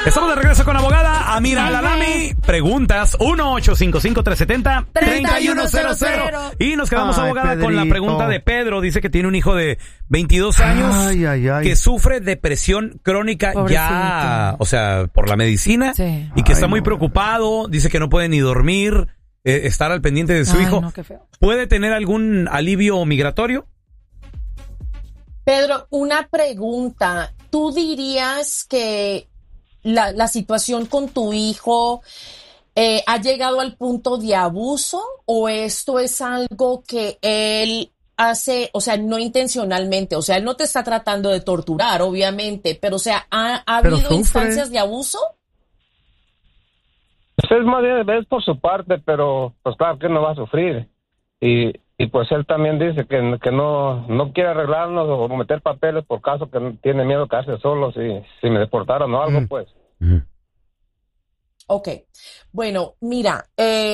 Estamos de regreso con la abogada Amira Al-Alami. Preguntas 1-855-370-3100. Y nos quedamos, abogada, Pedrito, con la pregunta de Pedro. Dice que tiene un hijo de 22 años que sufre depresión crónica. Pobrecito. Ya, o sea, por la medicina. Sí. Y que está muy preocupado. Dice que no puede ni dormir, estar al pendiente de su hijo. No, qué feo. ¿Puede tener algún alivio migratorio? Pedro, una pregunta. ¿Tú dirías que la situación con tu hijo ha llegado al punto de abuso, o esto es algo que él hace, o sea, no intencionalmente? O sea, él no te está tratando de torturar, obviamente, pero, o sea, ¿ha habido instancias de abuso? Es más bien, es por su parte, pero pues claro que no va a sufrir. Y pues él también dice que no quiere arreglarnos o meter papeles por caso que tiene miedo de quedarse solo si me deportaron o algo, pues. Ok. Bueno, mira,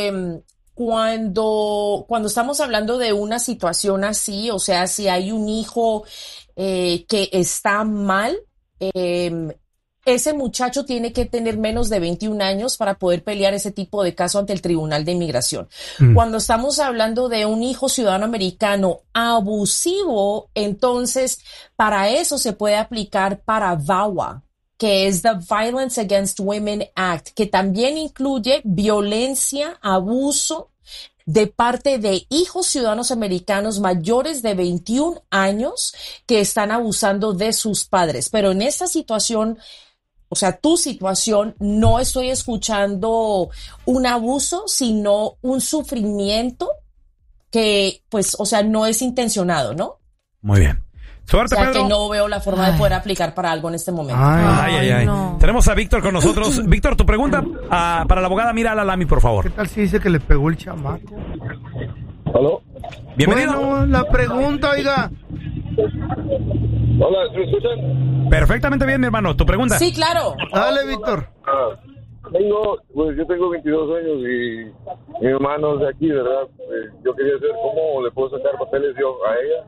cuando estamos hablando de una situación así, o sea, si hay un hijo que está mal, ese muchacho tiene que tener menos de 21 años para poder pelear ese tipo de caso ante el Tribunal de Inmigración. Cuando estamos hablando de un hijo ciudadano americano abusivo, entonces para eso se puede aplicar para VAWA, que es The Violence Against Women Act, que también incluye violencia, abuso de parte de hijos ciudadanos americanos mayores de 21 años que están abusando de sus padres. Pero en esta situación, o sea, tu situación, no estoy escuchando un abuso, sino un sufrimiento que, pues, o sea, no es intencionado, ¿no? Muy bien. Suerte, o sea, Pedro. que no veo la forma de poder aplicar para algo en este momento. Ay. No. Tenemos a Víctor con nosotros. Víctor, tu pregunta para la abogada Amira Al-Alami, por favor. ¿Qué tal si dice que le pegó el chamaco? ¿Aló? Bienvenido. Bueno, la pregunta, oiga. Hola, ¿me escuchan? Perfectamente bien, mi hermano. ¿Tu pregunta? Sí, claro. Dale, Víctor. Yo tengo 22 años y mi hermano es de aquí, ¿verdad? Yo quería saber cómo le puedo sacar papeles yo a ella.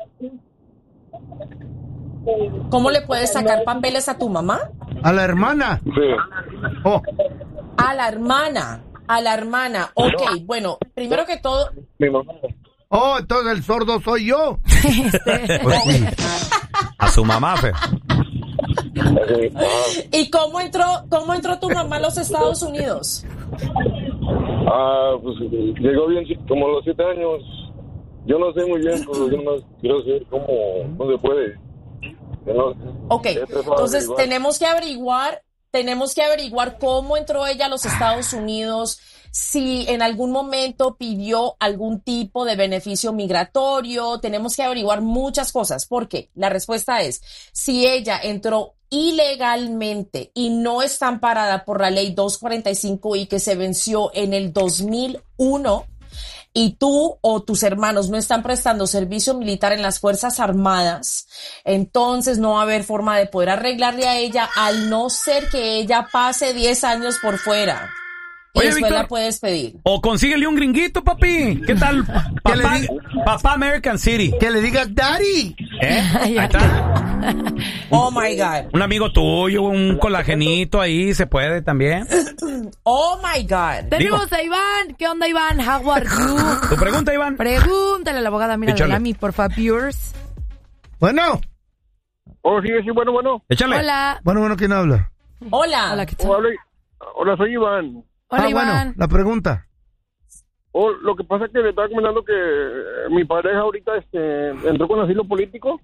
¿Cómo le puedes sacar papeles a tu mamá? ¿A la hermana? Sí. Oh. A la hermana. Ok, bueno, primero que todo... Mi mamá. Oh, entonces el sordo soy yo. A su mamá, Fe. ¿Y cómo entró tu mamá a los Estados Unidos? Pues llegó bien como a los 7 años. Yo no sé muy bien, pero yo no quiero saber cómo se puede. Ok, entonces tenemos que averiguar cómo entró ella a los Estados Unidos, si en algún momento pidió algún tipo de beneficio migratorio. Tenemos que averiguar muchas cosas, porque la respuesta es, si ella entró ilegalmente y no está amparada por la ley 245I que se venció en el 2001, y tú o tus hermanos no están prestando servicio militar en las Fuerzas Armadas, entonces no va a haber forma de poder arreglarle a ella, al no ser que ella pase 10 años por fuera. Y Oye, después Víctor, la puedes pedir. O consíguele un gringuito, papi. ¿Qué tal? Papá American City. Que le digas daddy. Ahí está. Oh my God. Un amigo tuyo, un colagenito ahí, se puede también. Oh my God. Tenemos a Iván. ¿Qué onda, Iván? How are you? ¿Tu pregunta, Iván? Pregúntale a la abogada Amira Al-Alami, por favor. Bueno. Oh, sí, bueno. Échale. Hola. Bueno, ¿quién habla? Hola. Hola, ¿qué tal? Hola, soy Iván. Hola, Iván. Bueno, la pregunta. Lo que pasa es que le estaba comentando que mi pareja ahorita entró con asilo político.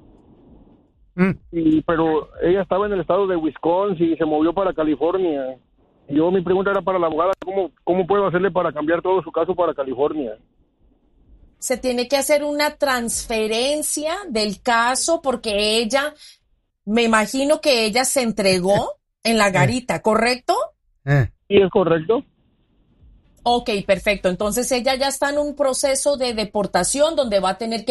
Pero ella estaba en el estado de Wisconsin y se movió para California. Mi pregunta era para la abogada, ¿cómo puedo hacerle para cambiar todo su caso para California? Se tiene que hacer una transferencia del caso porque ella, me imagino que ella se entregó en la garita, ¿correcto? ¿Sí es correcto? Ok, perfecto. Entonces ella ya está en un proceso de deportación donde va a tener que